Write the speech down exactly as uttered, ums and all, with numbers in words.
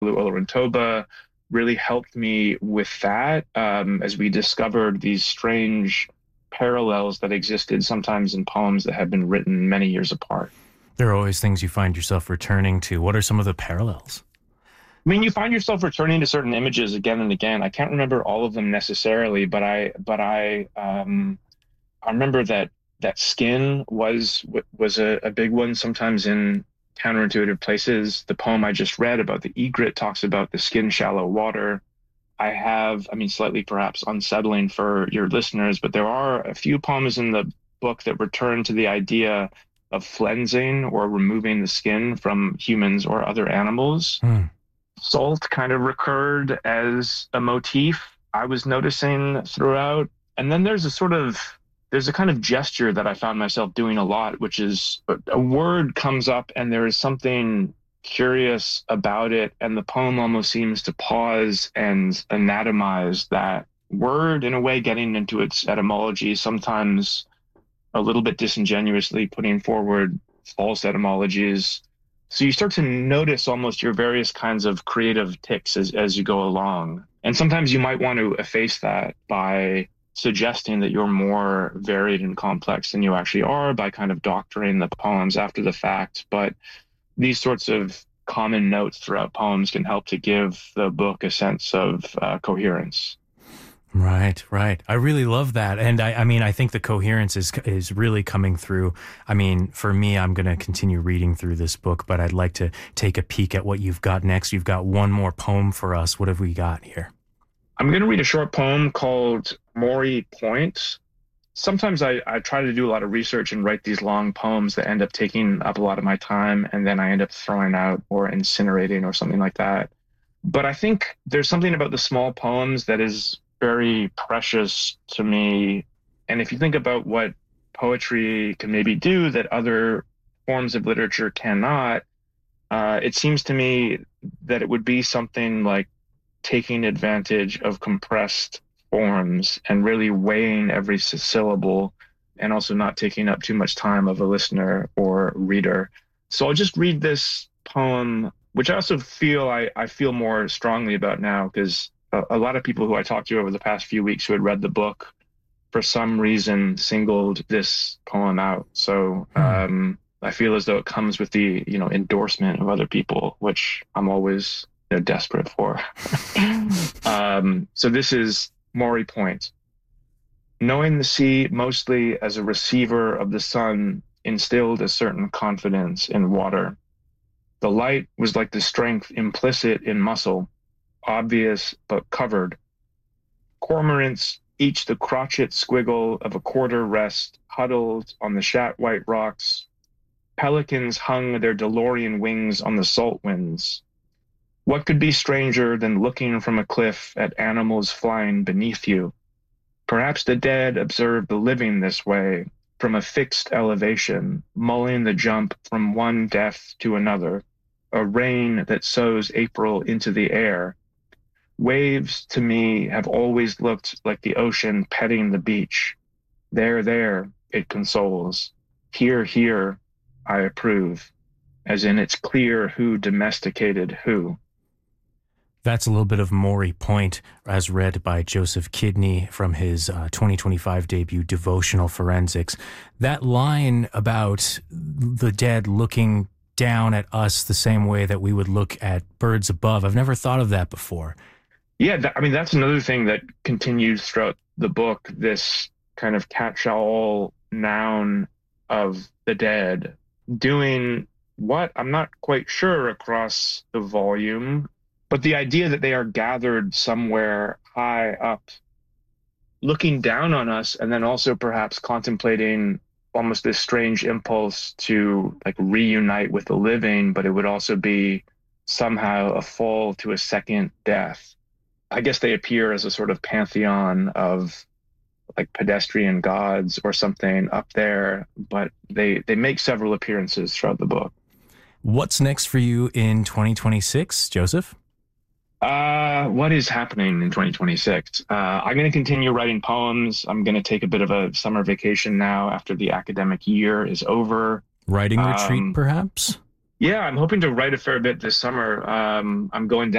Oluwatoba really helped me with that um, as we discovered these strange parallels that existed sometimes in poems that had been written many years apart. There are always things you find yourself returning to. What are some of the parallels? I mean, you find yourself returning to certain images again and again. I can't remember all of them necessarily, but I, but I, um, I remember that that skin was was a, a big one. Sometimes in counterintuitive places, the poem I just read about the egret talks about the skin shallow water. I have, I mean, slightly perhaps unsettling for your listeners, but there are a few poems in the book that return to the idea of flensing or removing the skin from humans or other animals. Hmm. Salt kind of recurred as a motif I was noticing throughout. And then there's a sort of there's a kind of gesture that I found myself doing a lot, which is a, a word comes up and there is something curious about it, and the poem almost seems to pause and anatomize that word in a way, getting into its etymology, sometimes a little bit disingenuously putting forward false etymologies. So you start to notice almost your various kinds of creative tics as, as you go along. And sometimes you might want to efface that by suggesting that you're more varied and complex than you actually are by kind of doctoring the poems after the fact. But these sorts of common notes throughout poems can help to give the book a sense of uh, coherence. Right, right. I really love that. And I, I mean, I think the coherence is is really coming through. I mean, for me, I'm going to continue reading through this book, but I'd like to take a peek at what you've got next. You've got one more poem for us. What have we got here? I'm going to read a short poem called Moray Point. Sometimes I, I try to do a lot of research and write these long poems that end up taking up a lot of my time, and then I end up throwing out or incinerating or something like that. But I think there's something about the small poems that is very precious to me. And if you think about what poetry can maybe do that other forms of literature cannot, uh, it seems to me that it would be something like taking advantage of compressed forms and really weighing every syllable, and also not taking up too much time of a listener or reader. So I'll just read this poem, which I also feel I, I feel more strongly about now, because a, a lot of people who I talked to over the past few weeks who had read the book, for some reason, singled this poem out. So um, I feel as though it comes with the, you know, endorsement of other people, which I'm always, you know, desperate for. um, so this is Moray Point. Knowing the sea mostly as a receiver of the sun instilled a certain confidence in water. The light was like the strength implicit in muscle, obvious but covered. Cormorants, each the crotchet squiggle of a quarter rest, huddled on the shat-white rocks. Pelicans hung their DeLorean wings on the salt winds. What could be stranger than looking from a cliff at animals flying beneath you? Perhaps the dead observe the living this way, from a fixed elevation, mulling the jump from one death to another, a rain that sows April into the air. Waves, to me, have always looked like the ocean petting the beach. There, there, it consoles. Here, here, I approve, as in it's clear who domesticated who. That's a little bit of Moray Point, as read by Joseph Kidney from his uh, twenty twenty-five debut, Devotional Forensics. That line about the dead looking down at us the same way that we would look at birds above, I've never thought of that before. Yeah, that, I mean, that's another thing that continues throughout the book, this kind of catch-all noun of the dead doing what? I'm not quite sure across the volume. But the idea that they are gathered somewhere high up, looking down on us, and then also perhaps contemplating almost this strange impulse to like reunite with the living, but it would also be somehow a fall to a second death. I guess they appear as a sort of pantheon of like pedestrian gods or something up there, but they, they make several appearances throughout the book. What's next for you in twenty twenty-six, Joseph? Uh, what is happening in twenty twenty-six? Uh, I'm going to continue writing poems. I'm going to take a bit of a summer vacation now after the academic year is over. Writing Um, retreat, perhaps? Yeah, I'm hoping to write a fair bit this summer. Um, I'm going down